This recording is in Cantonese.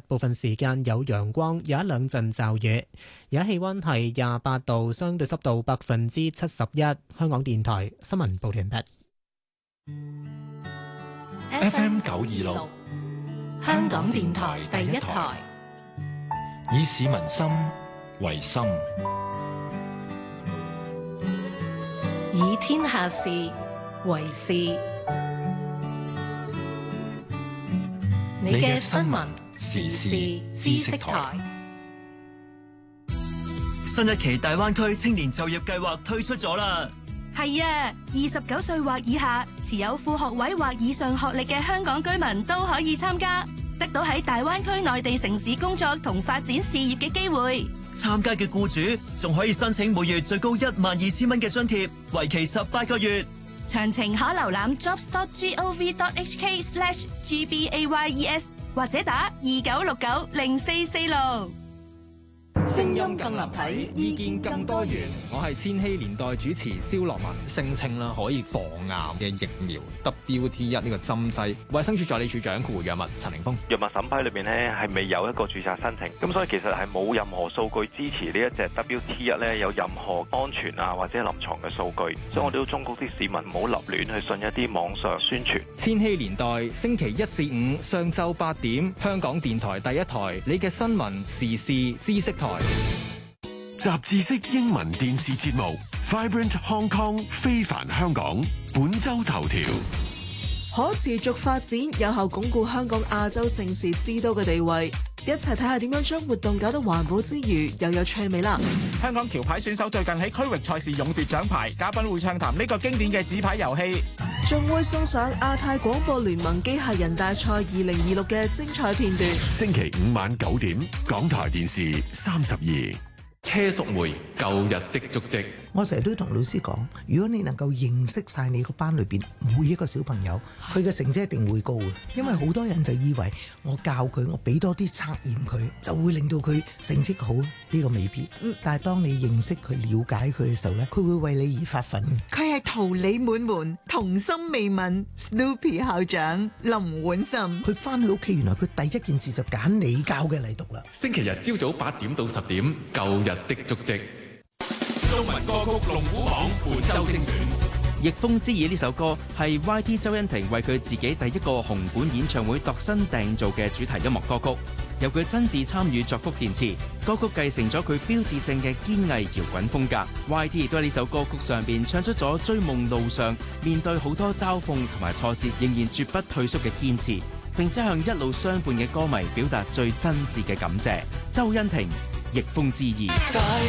部分時間有陽光，有一兩陣驟雨。而家氣溫係28度，相對濕度71%。香港電台新聞報道完畢。 FM 926，香港電台第一台，以市民心為心， 以天下事為事。你嘅新聞時事知識台。 新一期大灣區青年就業計劃推出咗啦。 係啊，29歲或以下持有副學位或以上學歷嘅香港居民都可以參加，得到喺大灣區內地城市工作同發展事業嘅機會。 參加嘅僱主仲可以申請每月最高12000蚊嘅津貼，為期18個月。 詳情可瀏覽 jobs.gov.hk/gbayes 或者打29690446。 聲音更立體，意見更多元。我係千禧年代主持蕭樂文。聲稱啦可以防癌嘅疫苗 WT1 呢個針劑，衛生署助理署長顧藥物陳凌峰。 藥物審批裏面咧係未有一個註冊申請，咁所以其實係冇任何數據支持呢一隻 WT1 咧有任何安全啊或者臨床嘅數據，所以我哋都忠告啲市民唔好立亂去信一啲網上宣傳。 千禧年代星期1至5上晝8點，香港電台第一台，你嘅新聞時事知識台。 雜誌式英文電視節目 Vibrant Hong Kong 非凡香港本周頭條： 可持續發展有效鞏固香港亞洲盛事之都嘅地位。一齊睇下點樣將活動搞得環保之餘又有趣味啦！ 香港橋牌選手最近喺區域賽事勇奪獎牌，嘉賓會暢談呢個經典嘅紙牌遊戲， 仲會送上亞太廣播聯盟機械人大賽2026嘅精彩片段。 星期5晚9點，港台電視32。 車淑梅舊日的足跡。 我成日都同老師講，如果你能夠認識晒你個班裏邊每一個小朋友，佢嘅成績一定會高嘅。因為好多人就以為我教佢，我俾多啲測驗佢，就會令到佢成績好。呢個未必。但係當你認識佢、了解佢嘅時候咧，佢會為你而發奮。 佢係桃李滿門、童心未泯 Snoopy 校長林婉岑。 佢翻去屋企，原來佢第一件事就揀你教嘅嚟讀啦。 星期日朝早8點到10點，舊日的足跡。 中文歌曲龍虎榜本周精選。 逆風之耳呢首歌係 YT 周欣婷為佢自己第一個紅館演唱會度身訂造嘅主題音樂歌曲，由佢親自參與作曲填詞，歌曲繼承咗佢標誌性嘅堅毅搖滾風格。YT 亦都喺呢首歌曲上邊唱出咗追夢路上面對好多嘲諷同埋挫折，仍然絕不退縮嘅堅持，並且向一路相伴嘅歌迷表達最真摯嘅感謝。周欣婷，逆風之耳。